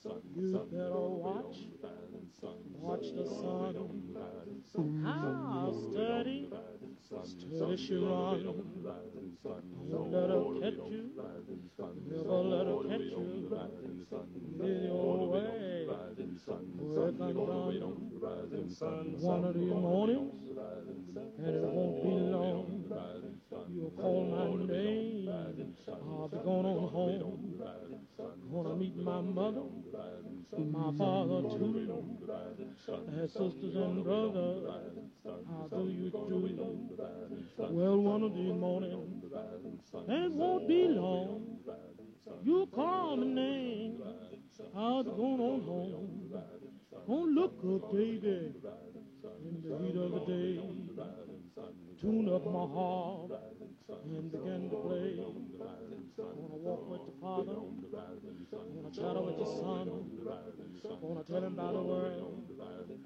You better watch the sun. How steady, steady she run. Don't let her catch you, never let her catch you. In your way, work undone. One of these mornings, and it won't be long. You'll call my name. I'll be going on home. Gonna meet my mother, my father too, and sisters and brothers. How do you do? Well, one of these mornings, and it won't be long. You'll call my name. I'll be going on home. Gonna look good, baby, in the heat of the day. Tune up my harp and begin to play. Gonna walk with the Father, gonna chatter with the Son, gonna tell him about the world,